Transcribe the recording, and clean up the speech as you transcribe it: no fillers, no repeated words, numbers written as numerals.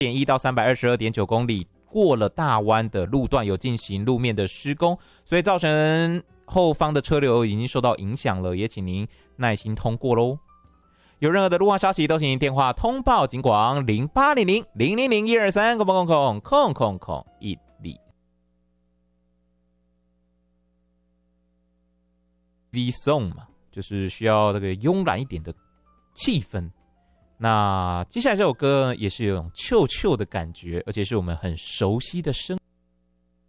1到322.9公里，过了大湾的路段有进行路面的施工，所以造成后方的车流已经受到影响了，也请您耐心通过咯。有任何的路况消息都请您电话通报警广0800-000-123-000-1V song 嘛，就是需要这个慵懒一点的气氛。那接下来这首歌也是有种臭臭的感觉，而且是我们很熟悉的声音。